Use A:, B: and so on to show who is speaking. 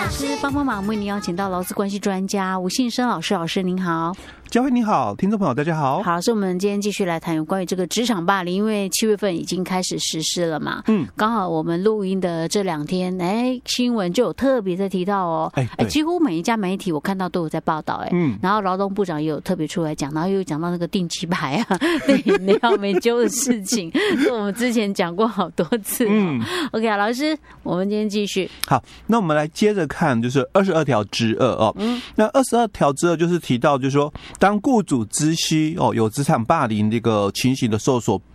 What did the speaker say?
A: 老师帮帮忙，为您邀请到劳资关系专家吴信生老师。老师您好。
B: 嘉惠你好，听众朋友大家好。
A: 好，老师，我们今天继续来谈有关于这个职场霸凌，因为7月份已经开始实施了嘛。刚好我们录音的这2天，新闻就有特别在提到哦。几乎每一家媒体我看到都有在报道。然后劳动部长也有特别出来讲，然后又讲到那个定期牌啊、饮料没揪的事情，是我们之前讲过好多次。OK 啊，老师，我们今天继续。
B: 好，那我们来接着看，就是22条之2哦。那22条之2就是提到，就是说，当雇主知悉有职场霸凌这个情形的时候，所